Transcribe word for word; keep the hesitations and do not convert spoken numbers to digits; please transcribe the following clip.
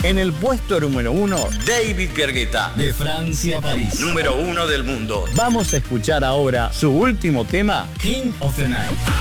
En el puesto número uno, David Guetta, de Francia a París, número uno del mundo. Vamos a escuchar ahora su último tema, King of the Night.